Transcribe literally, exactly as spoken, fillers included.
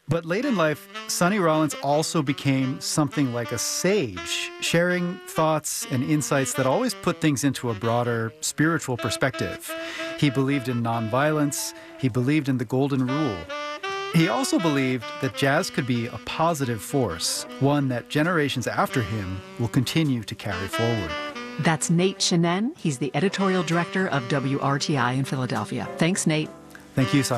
But late in life, Sonny Rollins also became something like a sage, sharing thoughts and insights that always put things into a broader spiritual perspective. He believed in nonviolence. He believed in the golden rule. He also believed that jazz could be a positive force, one that generations after him will continue to carry forward. That's Nate Chinen. He's the editorial director of W R T I in Philadelphia. Thanks, Nate. Thank you, Sasha.